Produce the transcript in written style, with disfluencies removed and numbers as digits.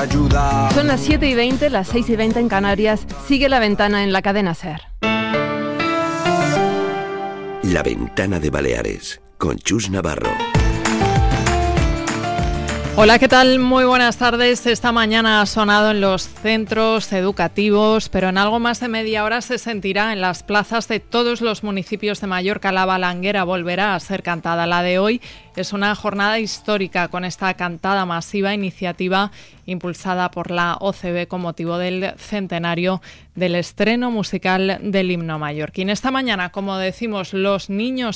ayuda. Son las 7:20, las 6:20 en Canarias. Sigue La Ventana en la cadena SER. La Ventana de Baleares, con Chus Navarro. Hola, ¿qué tal? Muy buenas tardes. Esta mañana ha sonado en los centros educativos, pero en algo más de media hora se sentirá en las plazas de todos los municipios de Mallorca. La balanguera volverá a ser cantada. La de hoy es una jornada histórica con esta cantada masiva, iniciativa impulsada por la OCB con motivo del centenario del estreno musical del himno mallorquín. Esta mañana, como decimos, los niños